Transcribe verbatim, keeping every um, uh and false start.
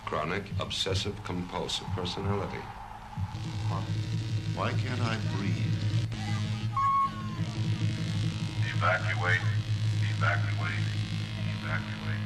chronic obsessive-compulsive personality. Huh? Why can't I breathe? Evacuate. Evacuate. Evacuate.